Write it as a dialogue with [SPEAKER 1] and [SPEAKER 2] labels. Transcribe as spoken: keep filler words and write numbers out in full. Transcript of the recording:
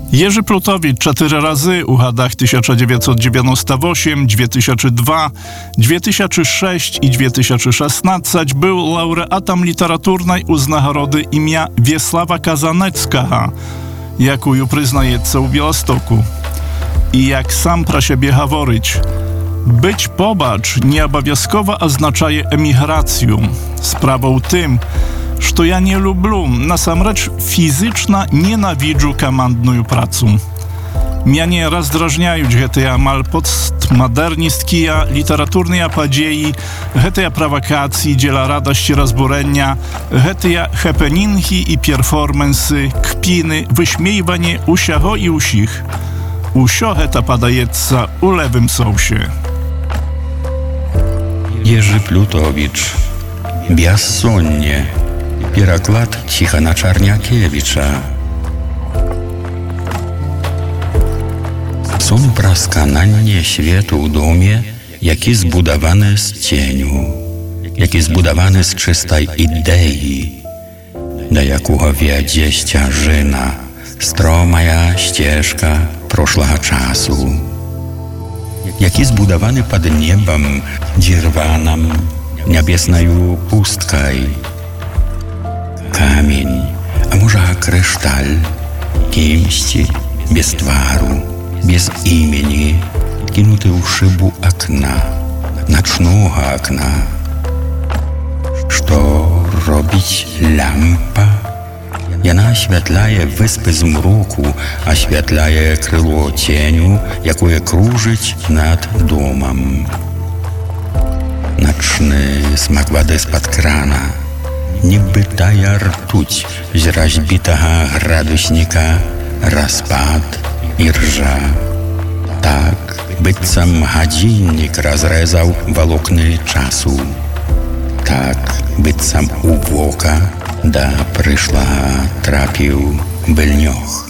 [SPEAKER 1] Jerzy Plutowicz cztery razy u hadach tysiąc dziewięćset dziewięćdziesiąty ósmy, dwa tysiące drugi, dwa tysiące szósty i dwa tysiące szesnasty był laureatem literaturnej uznagorody imienia Wiesława Kazaneckiego, jaką przyznaje u Białegostoku. I jak sam pra siebie говорить, być pobacz nie obowiązkowo oznaczaje emigrację. Sprawą tym, że ja nie lubię, насамрэч fizycznie nienawidzę komandną pracę. Mnie rozdrażniają te amal postmodernistkie literaturne apadzieji, te prowokacje, dziela radości rozburenia, te happeningi i performansy, kpiny, wyśmiewanie usiago i usich. Usio heta padajeca u lewym sosie.
[SPEAKER 2] Jerzy Plutowicz, Безсонnie, переклад Тихона Czarniakiewicza. Сон про сканання światu у домі, який збудований з тіню, який збудований з чистої ідеї, до якого веде стяжина, стромая ścieżka прошлого часу, який збудований під небом дірваном, небесною пусткой. Камень, а może kryształ, kimści, bez twaru, bez imieni, кинутый у шибу окна, ночного окна. Что robić lampa? Яна освятляє wyspy zmroku, освятляє крило теню, якое кружить над домом. Ночny smak wody spod krana, niby taya rtuć z rozbitego gradusnika, rozpad i rża. Tak, bycam godzinnik rozrezał walokny czasu. Tak, bycam u włoka da przyszła trapił bylnioch.